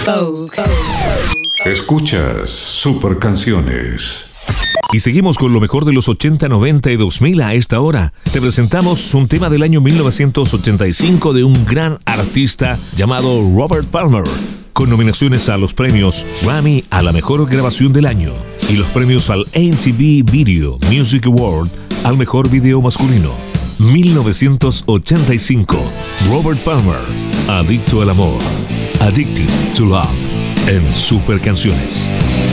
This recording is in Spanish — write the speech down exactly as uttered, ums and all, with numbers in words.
Vogue. Escuchas Super Canciones. Y seguimos con lo mejor de los ochenta, noventa y dos mil a esta hora. Te presentamos un tema del año mil novecientos ochenta y cinco de un gran artista llamado Robert Palmer, con nominaciones a los premios Grammy a la mejor grabación del año y los premios al M T V Video Music Award al mejor video masculino. mil novecientos ochenta y cinco, Robert Palmer, Adicto al amor, Addicted to Love, en Super Canciones.